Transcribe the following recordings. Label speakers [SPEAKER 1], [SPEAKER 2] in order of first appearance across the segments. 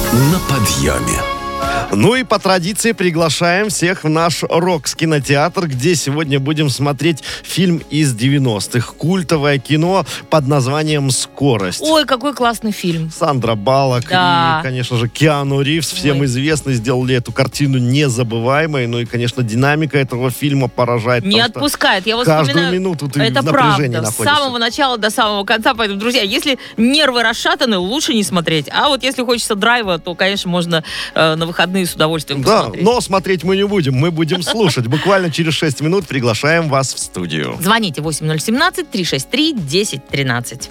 [SPEAKER 1] на подъеме.
[SPEAKER 2] Ну и по традиции приглашаем всех в наш Рокс-кинотеатр, где сегодня будем смотреть фильм из 90-х. Культовое кино под названием «Скорость».
[SPEAKER 3] Ой, какой классный фильм.
[SPEAKER 2] Сандра Баллок
[SPEAKER 3] Да.
[SPEAKER 2] и, конечно же, Киану Ривз, всем известный, сделали эту картину незабываемой. Ну и, конечно, динамика этого фильма поражает.
[SPEAKER 3] Не отпускает. Я вот
[SPEAKER 2] каждую
[SPEAKER 3] вспоминаю,
[SPEAKER 2] минуту ты
[SPEAKER 3] это
[SPEAKER 2] в напряжении
[SPEAKER 3] правда.
[SPEAKER 2] находишься.
[SPEAKER 3] С самого начала до самого конца. Поэтому, друзья, если нервы расшатаны, лучше не смотреть. А вот если хочется драйва, то, конечно, можно на выходные с удовольствием посмотреть.
[SPEAKER 2] Да, но смотреть мы не будем, мы будем слушать. Буквально через 6 минут приглашаем вас в студию.
[SPEAKER 3] Звоните 8017-363-1013.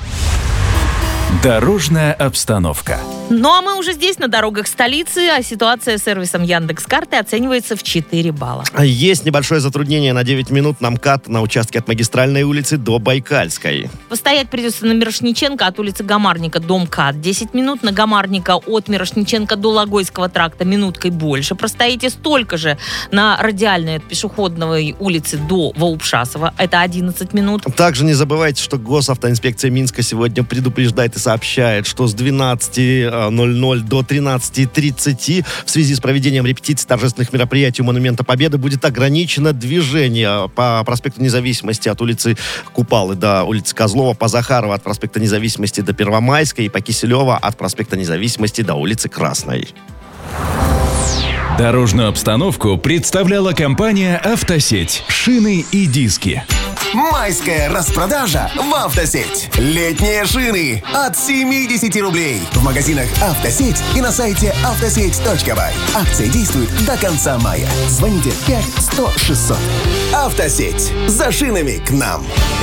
[SPEAKER 1] Дорожная обстановка.
[SPEAKER 3] Ну а мы уже здесь, на дорогах столицы, а ситуация с сервисом Яндекс.Карты оценивается в 4 балла.
[SPEAKER 2] Есть небольшое затруднение на 9 минут на МКАД на участке от Магистральной улицы до Байкальской.
[SPEAKER 3] Постоять придется на Мирошниченко от улицы Гамарника до МКАД 10 минут, на Гамарника от Мирошниченко до Логойского тракта минуткой больше. Простоите столько же на Радиальной от Пешеходной улицы до Ваупшасова, это 11 минут.
[SPEAKER 2] Также не забывайте, что госавтоинспекция Минска сегодня предупреждает и сообщает, что с 12:00 до 13:30 в связи с проведением репетиций торжественных мероприятий у Монумента Победы будет ограничено движение по проспекту Независимости от улицы Купалы до улицы Козлова, по Захарова от проспекта Независимости до Первомайской и по Киселева от проспекта Независимости до улицы Красной.
[SPEAKER 1] Дорожную обстановку представляла компания «Автосеть». Шины и диски.
[SPEAKER 4] Майская распродажа в «Автосеть». Летние шины от 70 рублей. В магазинах «Автосеть» и на сайте автосеть.бай. Акция действует до конца мая. Звоните 5 100 600. «Автосеть». За шинами к нам.